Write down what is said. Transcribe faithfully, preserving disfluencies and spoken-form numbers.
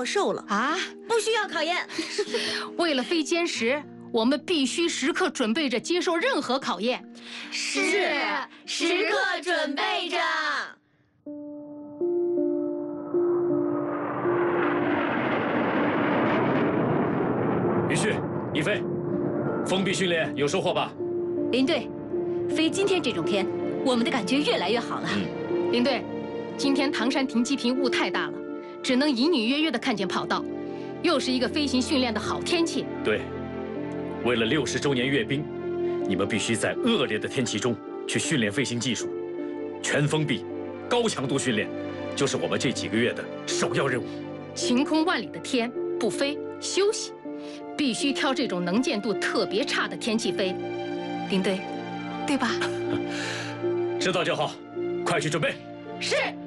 教授了啊， 不需要考验。 为了飞歼十，我们必须时刻准备着接受任何考验。 是，时刻准备着。 于旭，一飞，封闭训练有收获吧？ 林队，飞今天这种天，我们的感觉越来越好了。 嗯， 林队，今天唐山停机坪雾太大了，只能隐隐约约地看见跑道，又是一个飞行训练的好天气。 对，为了六十周年阅兵，你们必须在恶劣的天气中去训练飞行技术，全封闭、高强度训练，就是我们这几个月的首要任务。 晴空万里的天，不飞休息。 必须挑这种能见度特别差的天气飞， 林队，对吧？ 知道就好，快去准备。 是。